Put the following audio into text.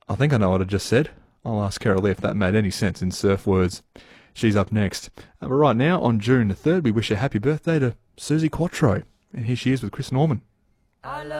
I think I know what I just said. I'll ask Carolee if that made any sense in surf words. She's up next. But right now, on June the 3rd, we wish a happy birthday to Susie Quattro. And here she is with Chris Norman.